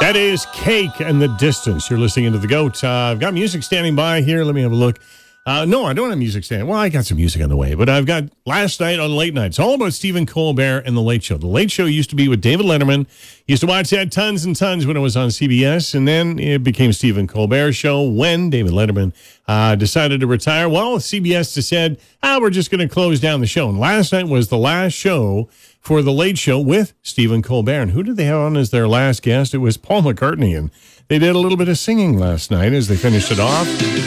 That is Cake and the Distance. You're listening into The GOAT. I've got music standing by here. Let me have a look. No, I don't have music standing. Well, I got some music on the way, but I've got Last Night on Late Night. It's all about Stephen Colbert and The Late Show. The Late Show used to be with David Letterman. Used to watch that tons and tons when it was on CBS, and then it became Stephen Colbert's show when David Letterman decided to retire. Well, CBS said, we're just going to close down the show. And last night was the last show for The Late Show with Stephen Colbert. And who did they have on as their last guest? It was Paul McCartney, and they did a little bit of singing last night as they finished it off.